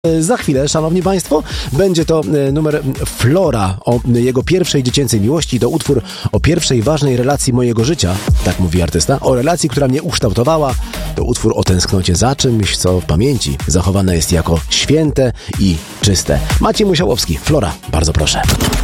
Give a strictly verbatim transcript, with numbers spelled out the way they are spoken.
Za chwilę, szanowni państwo, będzie to numer Flora o jego pierwszej dziecięcej miłości. To utwór o pierwszej ważnej relacji mojego życia, tak mówi artysta, o relacji, która mnie ukształtowała. To utwór o tęsknocie za czymś, co w pamięci zachowane jest jako święte i czyste. Maciej Musiałowski, Flora, bardzo proszę.